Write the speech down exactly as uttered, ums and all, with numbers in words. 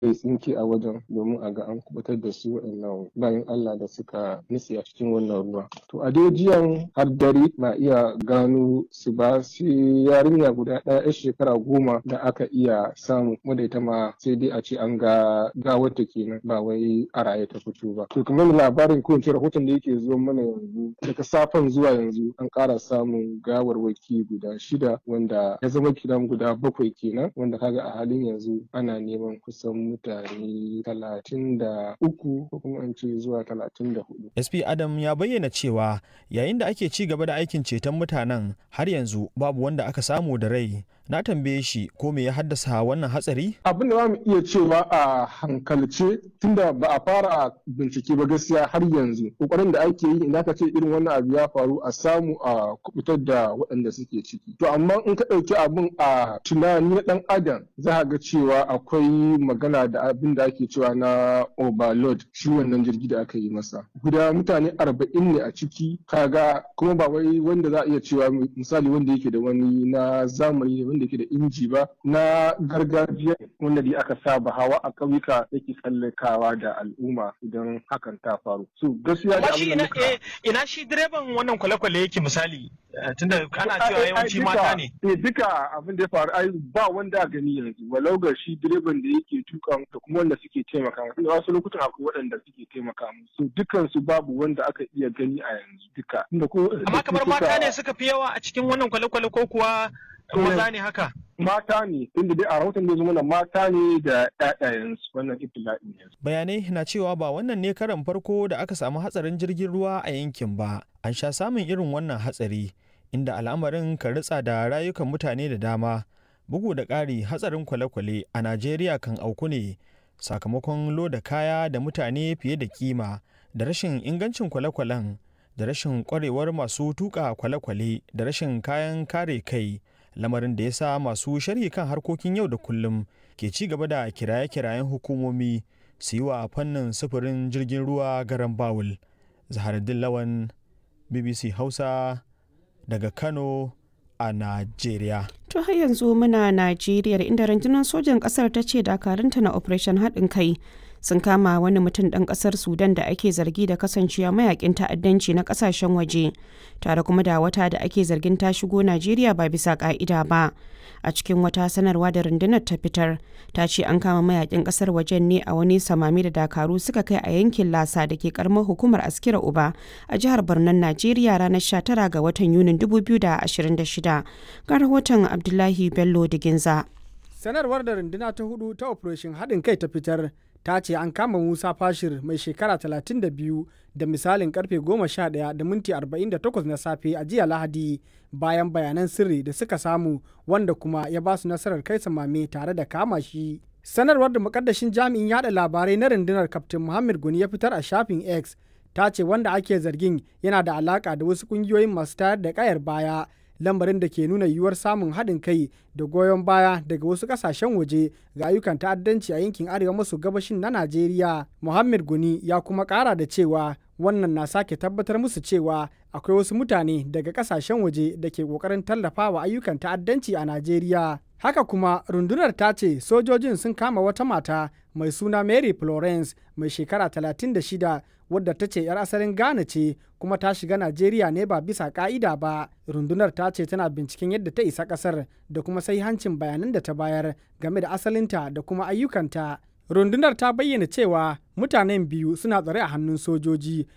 ya tsinke a wajen domin a ga an kubutar da su waɗannan bayan Allah da suka nutse a cikin wannan ruwa. To a dai jiyan har dare na iya gano su ba sai yarinya guda ɗaya yar shekara goma da aka iya samu wadda ita ma sai dai a ce an ga gawarta kenan ba wai a raye ta fito ba. To kamar labarin ko in rahoton da yake zuwa mana yanzu daga safen zuwa yanzu an ƙara samun gawarwaki guda shida wanda ya zama kiran guda bakwai kenan wanda kaga a halin yanzu ana neman kusan mutane talatin da uku ko kuma an ce zuwa talatin da hudu. S P Adam ya bayyana cewa yayin da ake ci gaba da aikin ceton mutanen har yanzu babu wanda aka samu da rai. Na tambaye shi ko me ya haddasa wannan hatsari? Abin da za mu iya cewa a hankalce tunda ba a fara bincike ba gaskiya har yanzu kokarin da ake yi idan ka ce irin wannan abu ya faru a samu a kubutar da waɗanda suke ciki. To amma in ka ɗauki abin a tunani na ɗan adam za ka ga cewa akwai magana da abin da ake cewa na overload shi wannan jirgi da aka yi masa. Guda mutane arba'in ne a ciki kaga kuma ba wai wanda za a iya cewa misali wanda yake da wani na zamani wanda yake da inji ba na gargajiya wanda dai aka saba hawa a ƙauyuka yake tsallakawa da al'umma idan hakan ta faru. So gaskiya da abin da muka ina shi direban wannan kwale-kwale yake misali tunda ana cewa yawanci mata ne. Eh duka abin da ya faru ai ba wanda gani yanzu walau ga shi direban da yake tuka da kuma wanda suke taimaka musu. Wasu lokutan akwai waɗanda suke taimaka musu. Dukan su babu wanda aka iya gani a yanzu duka. Amma kamar mata ne suka fi yawa a cikin wannan kwale-kwale ko kuwa maza ne haka? Mata ne, inda dai a rahoton da zuma mata ne da ƴaƴayensu wannan ibtila'i ne. Bayanai na cewa ba wannan ne karan farko da aka samu hatsarin jirgin ruwa a yankin ba. An sha samun irin wannan hatsari inda al'amarin kan ritsa da rayukan mutane da dama. Bugu da ƙari hatsarin kwale-kwale a Najeriya kan auku ne sakamakon loda kaya da mutane fiye da kima da rashin ingancin kwale-kwalen da rashin ƙwarewar masu tuƙa kwale-kwale da rashin kayan kare kai. Lamarin da ya sa masu sharhi kan harkokin yau da kullum ke ci gaba da kiraye-kirayen hukumomi su yi wa fannin sufurin jirgin ruwa garan bawul. Zaharuddin Lawan, B B C Hausa daga Kano a Najeriya. To har yanzu muna Najeriya inda rundunar sojan ƙasar ta ce dakarunta na Operation haɗin kai sun kama wani mutum ɗan ƙasar Sudan da ake zargi da kasancewa mayakin ta'addanci na ƙasashen waje tare kuma da wata da ake zargin ta shigo Najeriya ba bisa ƙa'ida ba. A cikin wata sanarwa da rundunar ta fitar ta ce an kama mayakin ƙasar wajen ne a wani samami da dakaru suka kai a yankin Lasa da ke karamar hukumar Askira Uba a jihar Barnon Najeriya ranar sha tara ga watan Yunin dubu biyu da ashirin da shida. Ga rahoton Abdullahi Bello Diginza. Sanarwar da runduna ta hudu ta Operation haɗin kai ta fitar ta ce an kama Musa Fashir mai shekara talatin da biyu da misalin karfe goma sha ɗaya da minti arba'in da takwas na safe a jiya Lahadi bayan bayanan sirri da suka samu wanda kuma ya ba su nasarar kai samame tare da kama shi. Sanarwar da mukaddashin jami'in yada labarai na rundunar Kaftin Muhammad Guni ya fitar a shafin X ta ce wanda ake zargin yana da alaka da wasu kungiyoyin masu tayar da kayar baya, lambarin da ke nuna yiwuwar samun haɗin kai da goyon baya daga wasu ƙasashen waje ga ayyukan ta'addanci a yankin arewa maso gabashin na Najeriya. Muhammad Guni ya kuma ƙara da cewa wannan na sake tabbatar musu cewa akwai wasu mutane daga ƙasashen waje da ke ƙoƙarin tallafawa ayyukan ta'addanci a Najeriya. Haka kuma rundunar ta ce sojojin sun kama wata mata mai suna Mary Florence mai shekara talatin da shida wadda ta ce 'yar asalin Ghana ce kuma ta shiga Najeriya ne ba bisa ka'ida ba. Rundunar ta ce tana binciken yadda ta isa kasar da kuma sahihancin bayanan da ta bayar game da asalinta da kuma ayyukanta. Rundunar ta bayyana cewa mutanen biyu suna tsare a hannun sojoji